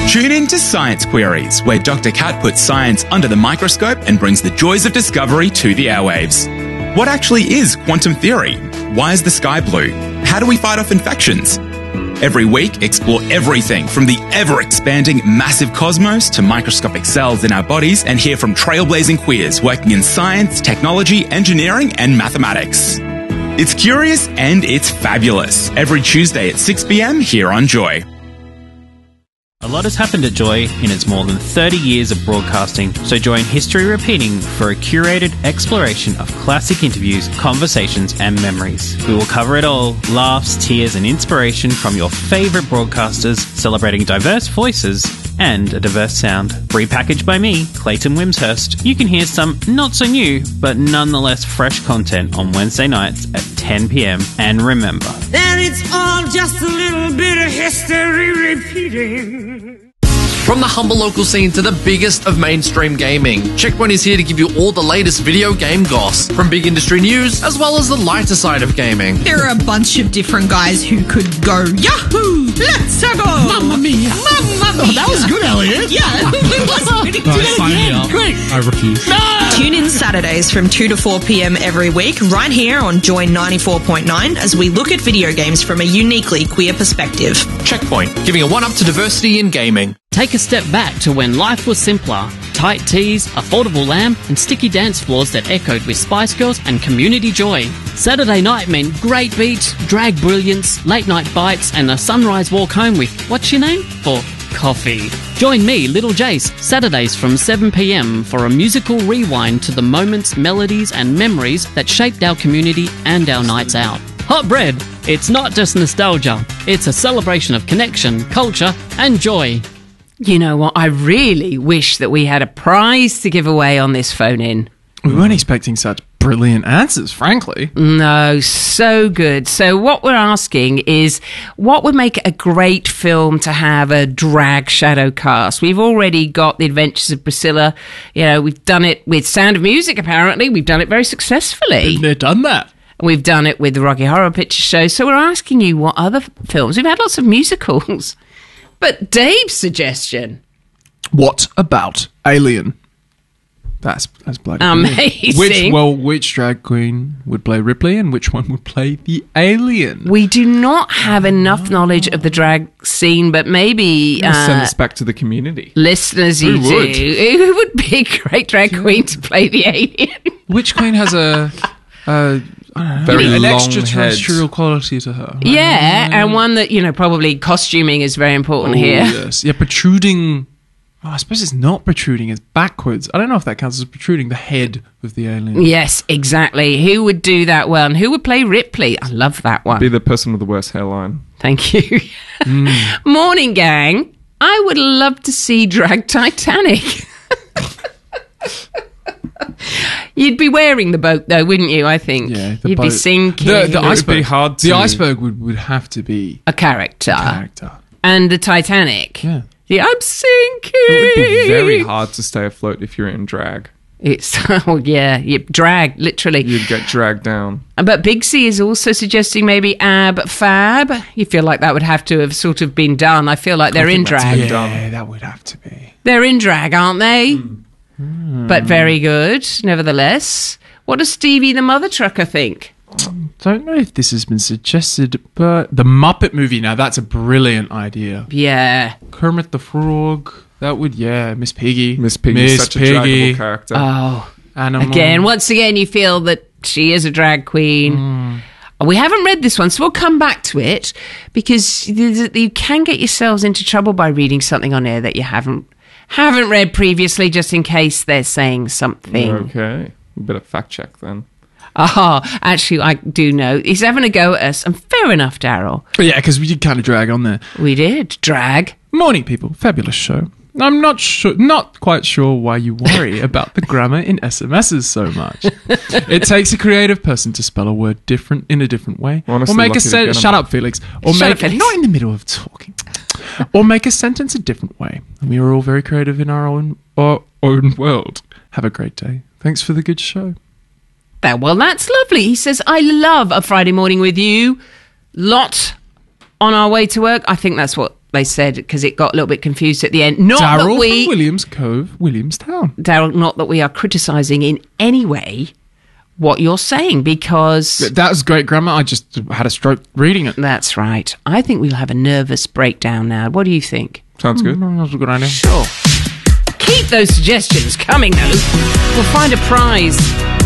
Tune in to Science Queries, where Dr. Cat puts science under the microscope and brings the joys of discovery to the airwaves. What actually is quantum theory? Why is the sky blue? How do we fight off infections? Every week, explore everything from the ever-expanding massive cosmos to microscopic cells in our bodies and hear from trailblazing queers working in science, technology, engineering, and mathematics. It's curious and it's fabulous. Every Tuesday at 6 p.m. here on Joy. A lot has happened at Joy in its more than 30 years of broadcasting, so join History Repeating for a curated exploration of classic interviews, conversations and memories. We will cover it all: laughs, tears and inspiration from your favourite broadcasters, celebrating diverse voices and a diverse sound. Repackaged by me, Clayton Wimshurst, you can hear some not so new, but nonetheless fresh content on Wednesday nights at 10 p.m. And remember, that it's all just a little bit of history repeating. From the humble local scene to the biggest of mainstream gaming, Checkpoint is here to give you all the latest video game goss, from big industry news as well as the lighter side of gaming. There are a bunch of different guys who could go, Yahoo! Let's go! Mamma mia! Mamma mia! Oh, that was good, Elliot. Yeah, it was pretty good. Sign me up. Great. I refuse. No! Tune in Saturdays from 2 to 4 p.m. every week, right here on Joy 94.9, as we look at video games from a uniquely queer perspective. Checkpoint, giving a one-up to diversity in gaming. Take a step back to when life was simpler. Tight tees, affordable lamb, and sticky dance floors that echoed with Spice Girls and community joy. Saturday night meant great beats, drag brilliance, late night bites, and a sunrise walk home with, what's your name? For coffee. Join me, Little Jace, Saturdays from 7 p.m. for a musical rewind to the moments, melodies, and memories that shaped our community and our nights out. Hot Bread, it's not just nostalgia, it's a celebration of connection, culture, and joy. You know what? I really wish that we had a prize to give away on this phone-in. We weren't expecting such brilliant answers, frankly. No, so good. So what we're asking is, what would make a great film to have a drag shadow cast? We've already got The Adventures of Priscilla. You know, we've done it with Sound of Music, apparently. We've done it very successfully. They've done that. We've done it with the Rocky Horror Picture Show. So we're asking you, what other films? We've had lots of musicals. But Dave's suggestion. What about Alien? That's bloody amazing. Which drag queen would play Ripley and which one would play the alien? We do not have enough knowledge of the drag scene, but maybe send this back to the community. Listeners, you do. Who would be a great drag queen to play the alien? Which queen has an extraterrestrial quality to her? Yeah, and one that, you know, probably costuming is very important here. Yes. Yeah, protruding. Oh, I suppose it's not protruding, it's backwards. I don't know if that counts as protruding the head of the alien. Yes, exactly. Who would do that well? And who would play Ripley? I love that one. Be the person with the worst hairline. Thank you. Morning, gang. I would love to see drag Titanic. You'd be wearing the boat, though, wouldn't you? I think. Yeah, you'd be sinking. The iceberg. Be hard to... The iceberg would have to be a character. And the Titanic. Yeah. Yeah, I'm sinking. It would be very hard to stay afloat if you're in drag. It's drag, literally. You'd get dragged down. But Big C is also suggesting maybe Ab Fab. You feel like that would have to have sort of been done. I feel like they're in drag. Yeah, that would have to be. They're in drag, aren't they? But very good, nevertheless. What does Stevie the Mother Trucker think? Don't know if this has been suggested, but the Muppet movie, now that's a brilliant idea. Yeah. Kermit the Frog, that would, Miss Piggy. Miss Piggy is such a draggable character. Oh. Animal. Once again, you feel that she is a drag queen. We haven't read this one, so we'll come back to it, because you can get yourselves into trouble by reading something on air that you haven't read previously, just in case they're saying something. Okay. A bit of fact check then. Actually, I do know. He's having a go at us, and fair enough, Daryl. Yeah, because we did kind of drag on there. We did. Drag. Morning, people. Fabulous show. I'm not quite sure why you worry about the grammar in SMSs so much. It takes a creative person to spell a word in a different way. Honestly, or make a sentence. Shut up, Felix. Not in the middle of talking. Or make a sentence a different way. And we are all very creative in our own world. Have a great day. Thanks for the good show. Well, that's lovely. He says, I love a Friday morning with you. Lot on our way to work. I think that's what they said, because it got a little bit confused at the end. Not Daryl that we, from Williams Cove, Williamstown. Daryl, not that we are criticising in any way what you're saying, because... That was great grammar. I just had a stroke reading it. That's right. I think we'll have a nervous breakdown now. What do you think? Sounds good. That's a good idea. Sure. Keep those suggestions coming, though. We'll find a prize.